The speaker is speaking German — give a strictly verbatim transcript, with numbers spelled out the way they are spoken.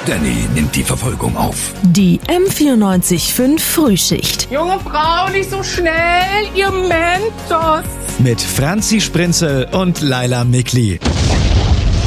Danny nimmt die Verfolgung auf. Die M vierundneunzig Komma fünf Frühschicht. Junge Frau, nicht so schnell, ihr Mentos. Mit Franzi Sprinzel und Laila Mikli.